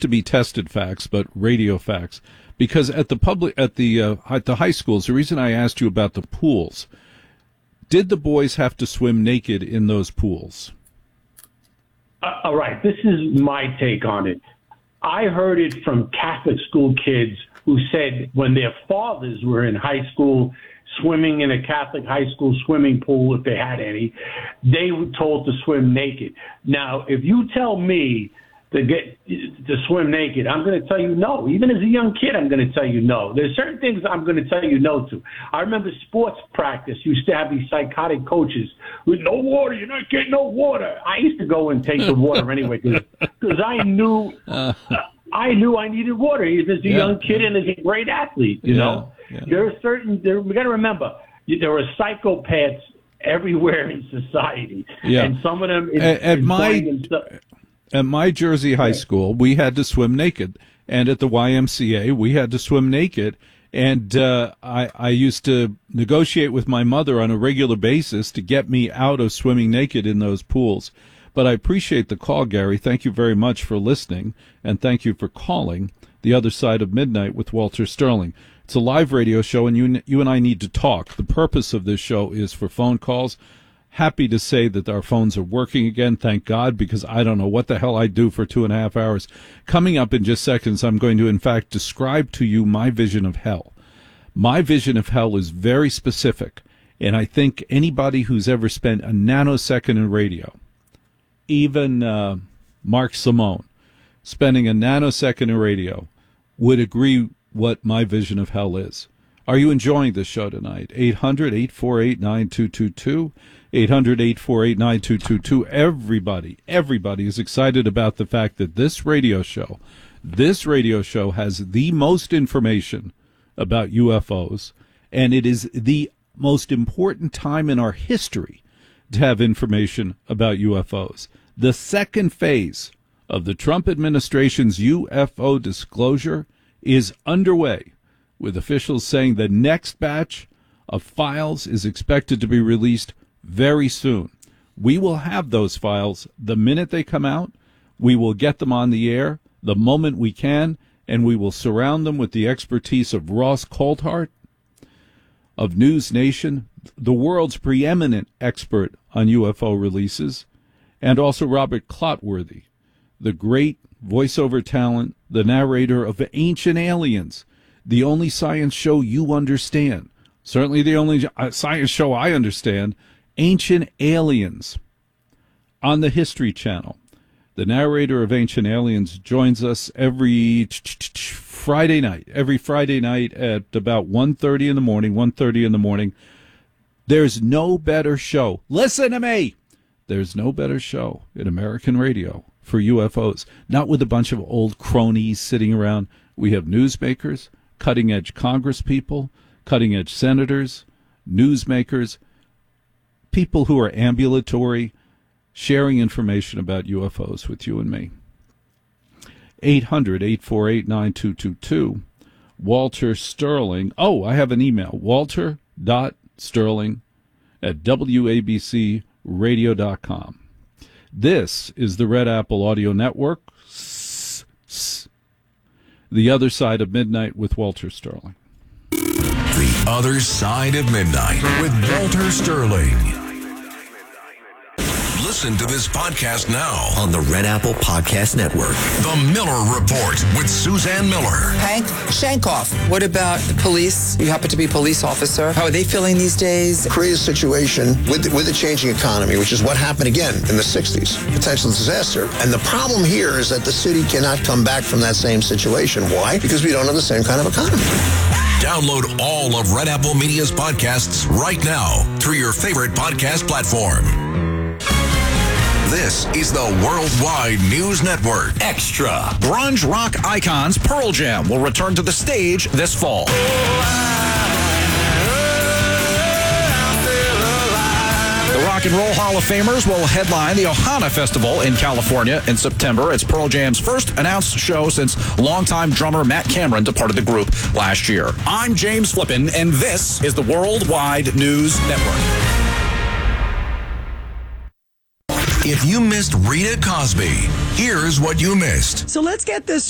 to be tested facts, but radio facts. Because at the high schools, the reason I asked you about the pools, did the boys have to swim naked in those pools? All right, this is my take on it. I heard it from Catholic school kids who said when their fathers were in high school swimming in a Catholic high school swimming pool, if they had any, they were told to swim naked. Now, if you tell me to swim naked, I'm going to tell you no. Even as a young kid, I'm going to tell you no. There's certain things I'm going to tell you no to. I remember sports practice used to have these psychotic coaches with no water. You're not getting no water. I used to go and take the water anyway because I knew I needed water. Even as a young kid and as a great athlete, you know. Yeah. We got to remember, there are psychopaths everywhere in society, and some of them At my Jersey high school, we had to swim naked, and at the YMCA, we had to swim naked. And I used to negotiate with my mother on a regular basis to get me out of swimming naked in those pools. But I appreciate the call, Gary. Thank you very much for listening, and thank you for calling The Other Side of Midnight with Walter Sterling. It's a live radio show, and you and I need to talk. The purpose of this show is for phone calls. Happy to say that our phones are working again, thank God, because I don't know what the hell I'd do for 2.5 hours. Coming up in just seconds, I'm going to, in fact, describe to you my vision of hell. My vision of hell is very specific, and I think anybody who's ever spent a nanosecond in radio, even Mark Simone, spending a nanosecond in radio, would agree what my vision of hell is. Are you enjoying the show tonight? 800-848-9222. 800-848-9222. Everybody is excited about the fact that this radio show has the most information about UFOs, and it is the most important time in our history to have information about UFOs. The second phase of the Trump administration's UFO disclosure is underway, with officials saying the next batch of files is expected to be released very soon. We will have those files the minute they come out. We will get them on the air the moment we can, and we will surround them with the expertise of Ross Coulthart of News Nation, the world's preeminent expert on UFO releases, and also Robert Clotworthy, the great voiceover talent, the narrator of Ancient Aliens, the only science show you understand. Certainly the only science show I understand, Ancient Aliens, on the History Channel. The narrator of Ancient Aliens joins us every Friday night at about 1:30 in the morning. There's no better show. Listen to me. There's no better show in American radio for UFOs. Not with a bunch of old cronies sitting around. We have newsmakers, cutting-edge congresspeople, cutting-edge senators, newsmakers, people who are ambulatory, sharing information about UFOs with you and me. 800-848-9222. Walter Sterling. Oh, I have an email. walter.sterling@wabcradio.com. This is the Red Apple Audio Network. The Other Side of Midnight with Walter Sterling. The Other Side of Midnight with Walter Sterling. Listen to this podcast now on the Red Apple Podcast Network. The Miller Report with Suzanne Miller. Hank Shankoff. What about the police? You happen to be a police officer. How are they feeling these days? Create a situation with the changing economy, which is what happened again in the 60s. Potential disaster. And the problem here is that the city cannot come back from that same situation. Why? Because we don't have the same kind of economy. Download all of Red Apple Media's podcasts right now through your favorite podcast platform. This is the Worldwide News Network. Extra. Grunge rock icons Pearl Jam will return to the stage this fall. The Rock and Roll Hall of Famers will headline the Ohana Festival in California in September. It's Pearl Jam's first announced show since longtime drummer Matt Cameron departed the group last year. I'm James Flippin, and this is the Worldwide News Network. If you missed Rita Cosby, here's what you missed. So let's get this